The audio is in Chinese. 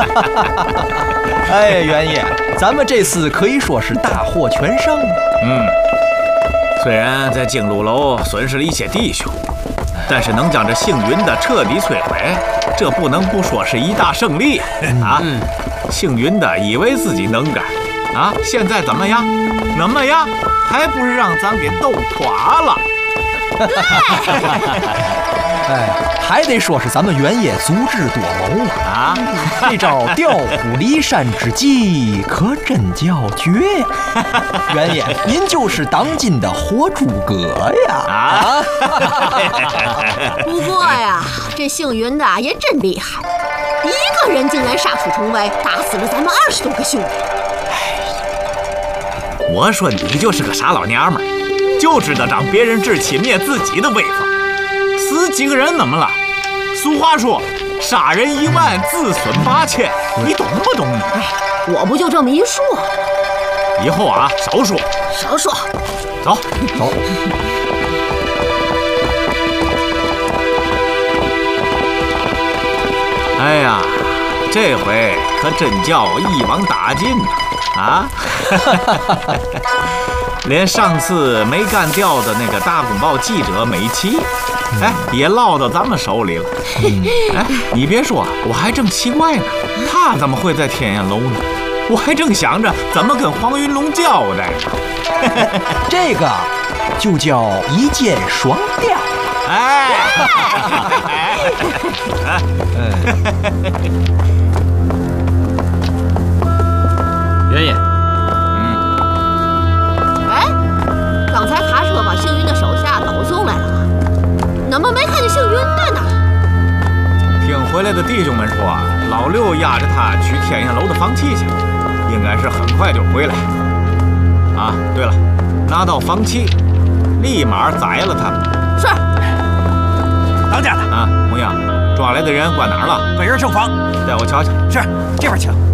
哎，袁爷，咱们这次可以说是大获全胜。 虽然在京路楼损失了一些弟兄，但是能将这幸云的彻底摧毁，这不能不说是一大胜利啊！幸云的以为自己能干啊，现在怎么样？还不是让咱给斗垮了？ 哎，还得说是咱们袁爷足智多谋啊！这招调虎离山之计可真叫绝呀！袁爷，您就是当今的活诸葛呀！ 不过呀，这幸云的也真厉害，一个人竟然杀出重围，打死了咱们20多个兄弟。 我说你就是个傻老娘们儿，就知道长别人志气，灭自己的威风。死几个人怎么了？俗话说，杀人1万，自损8000，你懂不懂你？ 我不就这么一说？ 以后啊，少说。走。哎呀，这回可真叫一网打尽啊！连上次没干掉的那个大公报记者美琪，也落到咱们手里了。你别说，我还正奇怪呢，他怎么会在天燕楼呢？我还正想着怎么跟黄云龙交代呢。 这个就叫一箭双雕。 袁爷， 刚才卡车把幸云的手下都送来了，怎么没看见幸云的呢？ 听回来的弟兄们说，老六押着他去天燕楼的房契去，应该是很快就回来。啊，对了，拿到房契，立马宰了他们。 是。 当家的啊，红英，抓来的人关哪儿了？ 个人正房， 带我瞧瞧。 是，这边请。